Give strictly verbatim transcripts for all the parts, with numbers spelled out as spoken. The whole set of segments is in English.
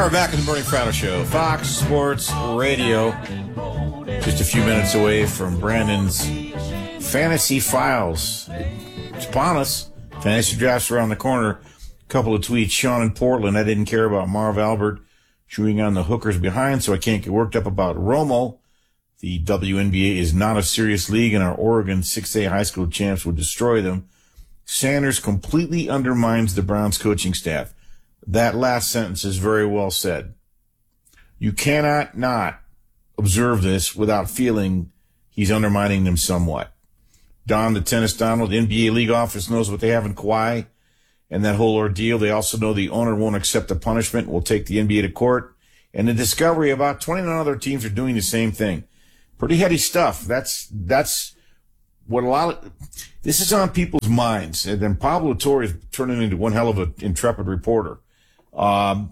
we're back in the Bernie Fratto Show, Fox Sports Radio. Just a few minutes away from Brandon's Fantasy Files. It's upon us. Fantasy drafts around the corner. A couple of tweets. Sean in Portland, I didn't care about Marv Albert chewing on the hookers behind, so I can't get worked up about Romo. The W N B A is not a serious league, and our Oregon six A high school champs would destroy them. Sanders completely undermines the Browns coaching staff. That last sentence is very well said. You cannot not observe this without feeling he's undermining them somewhat. Don, the tennis Donald, N B A league office knows what they have in Kawhi and that whole ordeal. They also know the owner won't accept the punishment, will take the N B A to court. And the discovery, about twenty-nine other teams are doing the same thing. Pretty heady stuff. That's, that's what a lot of, this is on people's minds. And then Pablo Torre is turning into one hell of an intrepid reporter. Um,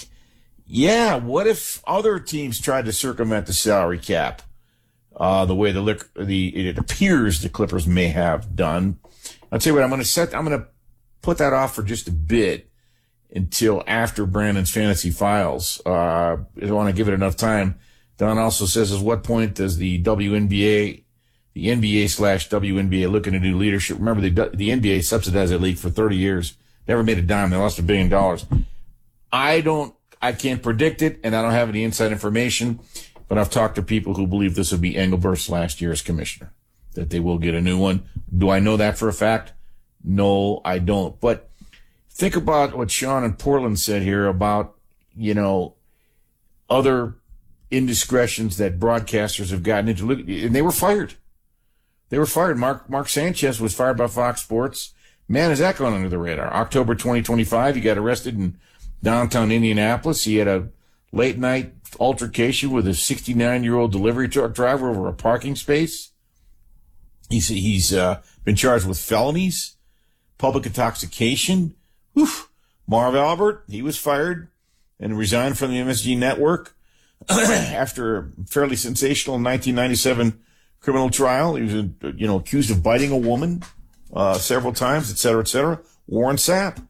yeah, what if other teams tried to circumvent the salary cap, uh, the way the, the, it appears the Clippers may have done? I'll tell you what, I'm going to set, I'm going to put that off for just a bit until after Brandon's Fantasy Files. Uh, I want to give it enough time. Don also says, at what point does the W N B A, the N B A slash W N B A look into new leadership? Remember, the, the N B A subsidized that league for thirty years. Never made a dime. They lost a billion dollars. I don't, I can't predict it, and I don't have any inside information, but I've talked to people who believe this will be Engelbert's last year as commissioner, that they will get a new one. Do I know that for a fact? No, I don't. But think about what Sean in Portland said here about, you know, other indiscretions that broadcasters have gotten into, and they were fired. They were fired. Mark, Mark Sanchez was fired by Fox Sports. Man, is that going under the radar? October twenty twenty-five, he got arrested in downtown Indianapolis. He had a late night altercation with a sixty-nine-year-old delivery truck driver over a parking space. He's, he's, uh, been charged with felonies, public intoxication. Oof. Marv Albert, he was fired and resigned from the M S G network after a fairly sensational nineteen ninety-seven criminal trial. He was, you know, accused of biting a woman, uh, several times, et cetera, et cetera. Warren Sapp.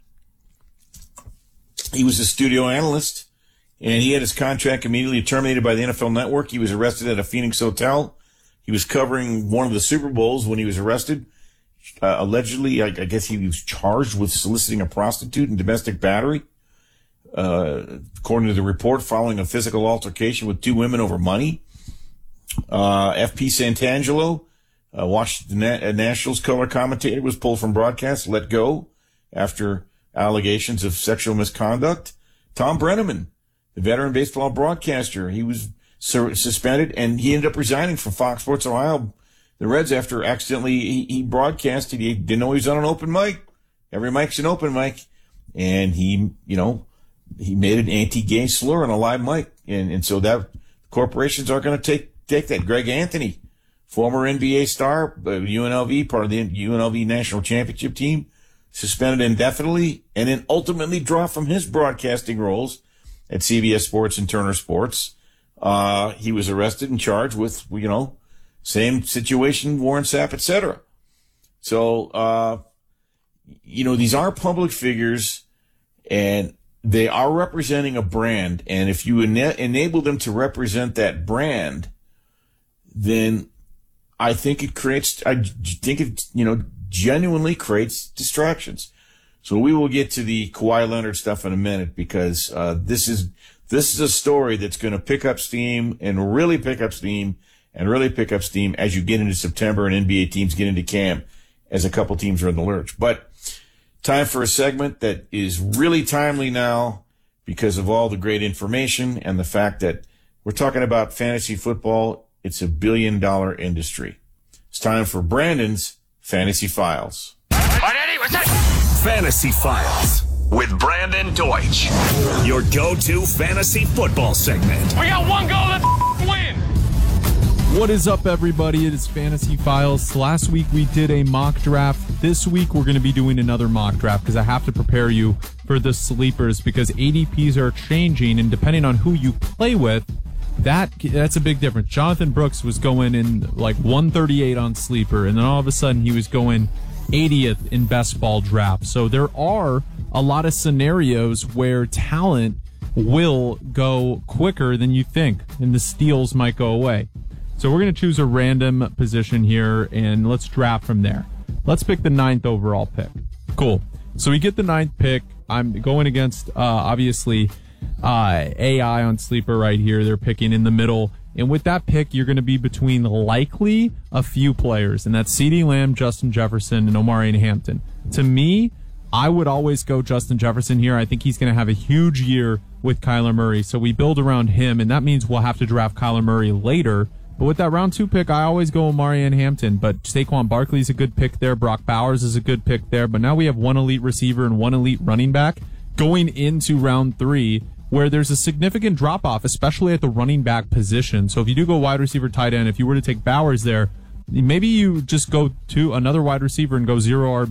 He was a studio analyst, and he had his contract immediately terminated by the N F L Network. He was arrested at a Phoenix hotel. He was covering one of the Super Bowls when he was arrested. Uh, allegedly, I, I guess he was charged with soliciting a prostitute and domestic battery. Uh, according to the report, following a physical altercation with two women over money. Uh, F P Santangelo, uh, Washington Na- Nationals color commentator, was pulled from broadcast, let go after allegations of sexual misconduct. Tom Brenneman, the veteran baseball broadcaster, he was sur- suspended, and he ended up resigning from Fox Sports Ohio, the Reds, after accidentally he, he broadcasted. He didn't know he was on an open mic. Every mic's an open mic. And he, you know, he made an anti-gay slur on a live mic. And, and so that corporations are going to take, take that. Greg Anthony, former N B A star, uh, U N L V, part of the U N L V national championship team, suspended indefinitely, and then ultimately dropped from his broadcasting roles at C B S Sports and Turner Sports. Uh, he was arrested and charged with, you know, same situation, Warren Sapp, et cetera. So, uh, you know, these are public figures, and they are representing a brand. And if you ena- enable them to represent that brand, then I think it creates, I think it, you know, genuinely creates distractions. So we will get to the Kawhi Leonard stuff in a minute, because, uh, this is, this is a story that's going to pick up steam and really pick up steam and really pick up steam as you get into September and N B A teams get into camp, as a couple teams are in the lurch. But time for a segment that is really timely now because of all the great information and the fact that we're talking about fantasy football. It's a billion dollar industry. It's time for Brandon's Fantasy Files. Fantasy Files with Brandon Deutsch, your go-to fantasy football segment. We got one goal, let's win. What is up, everybody? It is Fantasy Files. Last week we did a mock draft. This week we're going to be doing another mock draft because I have to prepare you for the sleepers, because A D Ps are changing, and depending on who you play with, that that's a big difference. Jonathan Brooks was going in like one thirty-eight on sleeper, and then all of a sudden he was going eightieth in best ball draft. So there are a lot of scenarios where talent will go quicker than you think, and the steals might go away. So we're going to choose a random position here, and let's draft from there. Let's pick the ninth overall pick. Cool. So we get the ninth pick. I'm going against, uh, obviously, uh, A I on Sleeper right here. They're picking in the middle. And with that pick, you're going to be between likely a few players, and that's CeeDee Lamb, Justin Jefferson, and Omarion Hampton. To me, I would always go Justin Jefferson here. I think he's going to have a huge year with Kyler Murray, so we build around him, and that means we'll have to draft Kyler Murray later. But with that round two pick, I always go Omarion Hampton, but Saquon Barkley's a good pick there. Brock Bowers is a good pick there, but now we have one elite receiver and one elite running back going into round three, where there's a significant drop-off, especially at the running back position. So if you do go wide receiver, tight end, if you were to take Bowers there, maybe you just go to another wide receiver and go zero R B.